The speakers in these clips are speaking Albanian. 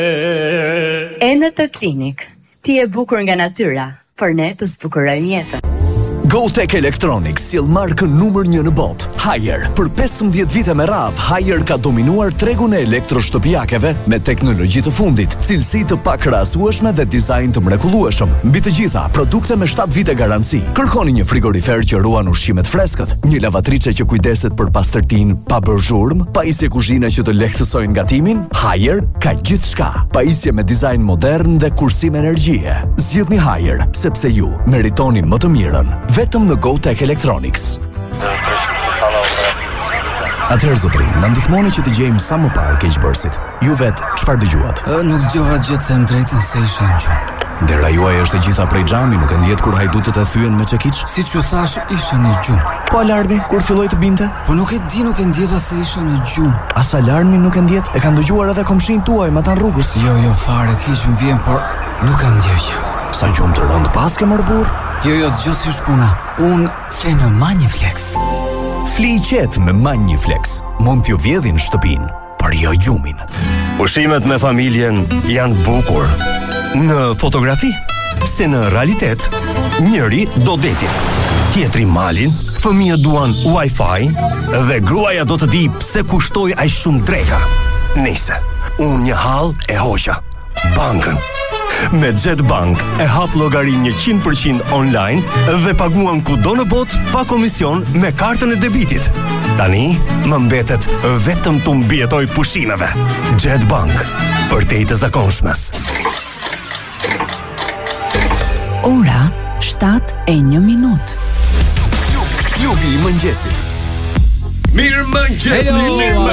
Enata Clinic. Ti e bukur nga natyra, por ne të zbukurojmë jetën. GoTech Electronics sjell markën numër 1 në botë, Haier. Për 15 vite me radhë, Haier ka dominuar tregun e elektroshtëpiakeve me teknologji të fundit, cilësi të pakrahasueshme dhe dizajn të mrekullueshëm. Mbi të gjitha, produkte me 7 vite garanci. Kërkoni një frigorifer që ruan ushqimet freskët, një lavatriçe që kujdeset për pastërtinë pa bërë zhurmë, pajisje kuzhine që të lehtësojnë gatimin. Haier ka gjithçka. Pajisje me dizajn modern dhe kursim energjie. Zgjidhni Haier, sepse ju meritoni më të mirën. Vetëm në GoTech Electronics. Atëherë zotrin, na ndihmoni që të gjejmë sa më parë keqbërësit. Ju vet, çfarë dëgjuat? Nuk dëgjova gjë, them drejtën se isha në gjumë. Dera juaj është e gjitha prej xhami, nuk e ndjet kur hajdutët e thyen me çekiç? Siç u thash, isha në gjumë. Po alarmi, kur filloi të binte? Po nuk e di, nuk e ndjeva se isha në gjumë. As alarmi nuk e ndjet? E kanë dëgjuar edhe komshin tuaj, ma tan rrugës. Jo, fare, kish më vjen, por nuk kam ndjer gjë. Sa gjumë të rënd pas ke mor burr? Jo, dëgjoj si është puna. Unë flej në Maniflex. Fli qet me Maniflex. Mund t'ju vjedhin shtëpinë, por jo gjumin. Ushimet me familjen janë bukur në fotografi, se në realitet njëri do detin, tjetri malin, fëmijët duan Wi-Fi dhe gruaja do të di pse kushtoi aq shumë dreka. Nice, unë një hall e hoqa bankën. Me Jetbank e hap llogarinë 100% online dhe paguan kudo në botë pa komision me kartën e debitit. Tani më mbetet vetëm të mbijetoj pushimeve. Jetbank, për te i të zakonshmes. Ora 7:01. Klubi i mëngjesit. Mirëmëngjesi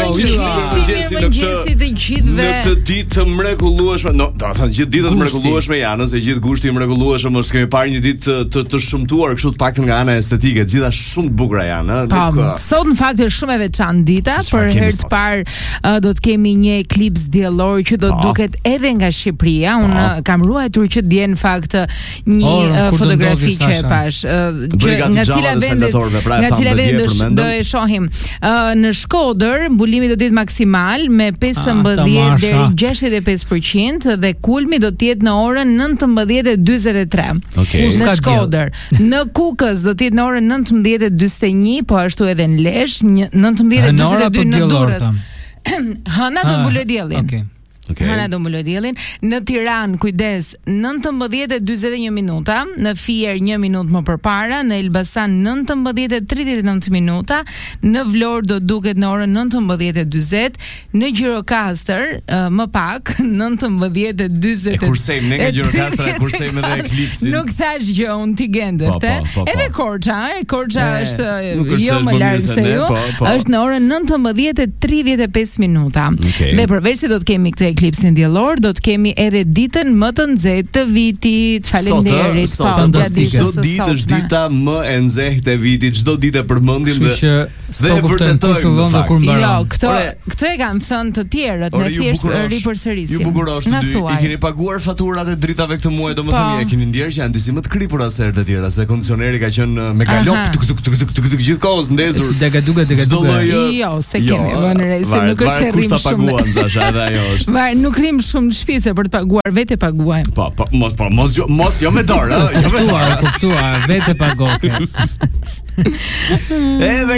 të gjithëve. Në këtë ditë të mrekullueshme, do të thënë gjithë ditët mrekullueshme janë, se gjithë gushti i mrekullueshëm është kemi parë një ditë të shëmtuar kështu të paktën nga ana estetike, gjitha shumë të bukura janë, Sot në fakt është shumë e veçantë dita, për herë të parë do të kemi një eklips diellor që do të duket edhe nga Shqipëria. Unë kam ruajtur që dje në fakt një fotografi që e pash, nga cila vendesh do e shohim. Në Shkodër mbulimi do të jetë maksimal me 15 deri 65% dhe kulmi do të jetë në orën 19:43. Në Shkodër. Në Kukës do të jetë në orën 19:41, po ashtu edhe në Lezhë 19:42 në Durrës. Hana do mbuloj diellin. Hana do mbuloj diellin. Në Tiranë, kujdes, 19:41 minuta, në Fier 1 minutë më përpara, në Elbasan 19:39 minuta, në Vlorë do duket në orën 19:40, në Gjirokastër më pak 19:40. E kursejmë ne nga Gjirokastra, e kursejmë edhe eklipsin. Nuk thash gjë, unë ti gendët, edhe Korça është jo më larg se ju, është në orën 19:35 minuta. Dhe përveç se do të kemi këtë eklipsin diellor, do të kemi edhe ditën më të nxehtë të vitit. Faleminderit. Çdo ditë është dita më e nxehtë e vitit, çdo ditë përmendim dhe vërtetojmë fillon dhe kur mbaron. Jo, këtë e kanë thënë të tjerët, ne thjesht ripërsërisim. Ju bukurosh dy, i keni paguar faturat e dritave këtë muaj, domethënë e keni ndjerë që janë disi më të kripura se herët e tjera, se kondicioneri ka qenë me galop gjithkohës ndezur. Degaduga. Jo, se kemi vënë re, se nuk është se rrim shumë. Paguan zasha, edhe ajo është. Nuk rrim shumë në shtëpi se për të paguar vetë paguajmë. Mos jo me dorë, jo me dorë. Kuptuar, vetë pagoke. Edhe